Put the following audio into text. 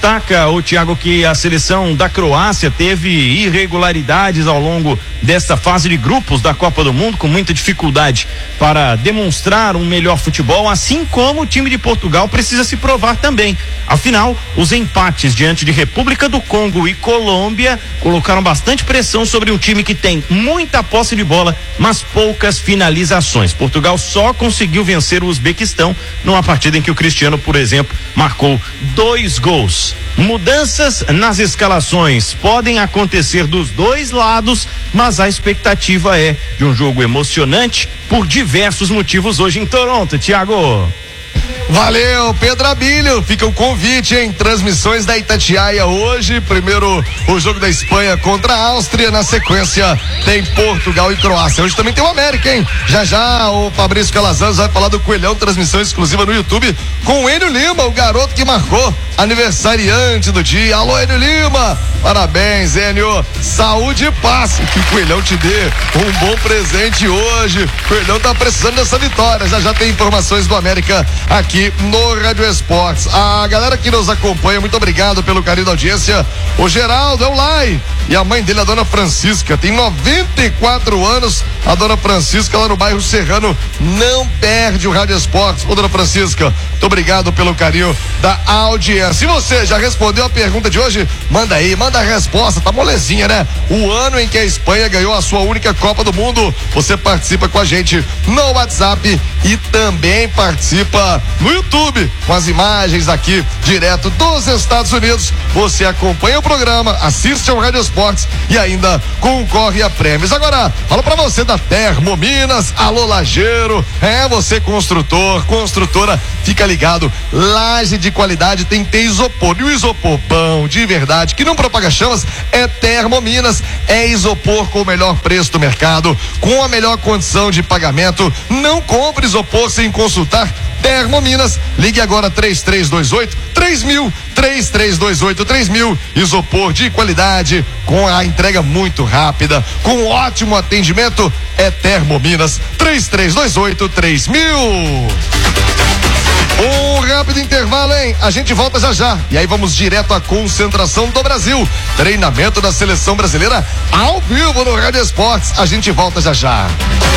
destaca, Thiago, que a seleção da Croácia teve irregularidades ao longo desta fase de grupos da Copa do Mundo, com muita dificuldade para demonstrar um melhor futebol, assim como o time de Portugal precisa se provar também. Afinal, os empates diante de República do Congo e Colômbia colocaram bastante pressão sobre um time que tem muita posse de bola, mas poucas finalizações. Portugal só conseguiu vencer o Uzbequistão numa partida em que o Cristiano, por exemplo, marcou 2 gols. Mudanças nas escalações podem acontecer dos dois lados, mas a expectativa é de um jogo emocionante por diversos motivos hoje em Toronto. Thiago. Valeu, Pedro Abílio, fica o convite, hein? Transmissões da Itatiaia hoje, primeiro o jogo da Espanha contra a Áustria, na sequência tem Portugal e Croácia. Hoje também tem o América, hein? Já o Fabrício Calazans vai falar do Coelhão, transmissão exclusiva no YouTube com o Enio Lima, o garoto que marcou aniversariante do dia. Alô, Enio Lima, parabéns, Enio, saúde e paz, que o Coelhão te dê um bom presente hoje. O Coelhão tá precisando dessa vitória, já tem informações do América aqui no Rádio Esportes. A galera que nos acompanha, muito obrigado pelo carinho da audiência. O Geraldo é o Lai e a mãe dele, a dona Francisca, tem 94 anos. A dona Francisca lá no bairro Serrano não perde o Rádio Esportes. Ô, dona Francisca, muito obrigado pelo carinho da audiência. Se você já respondeu a pergunta de hoje, manda aí, manda a resposta, tá molezinha, né? O ano em que a Espanha ganhou a sua única Copa do Mundo. Você participa com a gente no WhatsApp e também participa no YouTube com as imagens aqui direto dos Estados Unidos. Você acompanha o programa, assiste ao Rádio Esportes e ainda concorre a prêmios. Agora, fala pra você da Termominas, alô lajeiro, você construtor, construtora, fica ligado, laje de qualidade tem que ter isopor, e o isopor bom, de verdade, que não propaga chamas, é Termominas, é isopor com o melhor preço do mercado, com a melhor condição de pagamento. Não compre isopor sem consultar Termominas. Ligue agora 3328-3000, 3328-3000. Isopor de qualidade, com a entrega muito rápida, com ótimo atendimento, é Termominas. 3328-3000. Um rápido intervalo, hein? A gente volta já. E aí vamos direto à concentração do Brasil. Treinamento da seleção brasileira ao vivo no Rádio Esportes. A gente volta já.